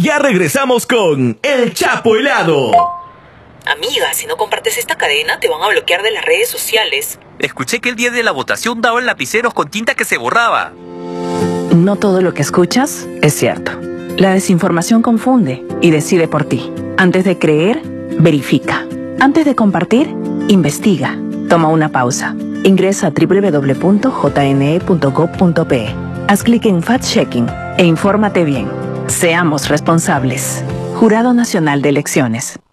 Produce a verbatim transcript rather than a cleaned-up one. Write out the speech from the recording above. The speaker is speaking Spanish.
Ya regresamos con El Chapo Helado. Amiga, si no compartes esta cadena, te van a bloquear de las redes sociales. Escuché que el día de la votación daban lapiceros con tinta que se borraba. No todo lo que escuchas es cierto. La desinformación confunde y decide por ti. Antes de creer, verifica. Antes de compartir, investiga. Toma una pausa. Ingresa a doble u doble u doble u punto j n e punto gov punto p e. Haz clic en Fact-Checking e infórmate bien. Seamos responsables. Jurado Nacional de Elecciones.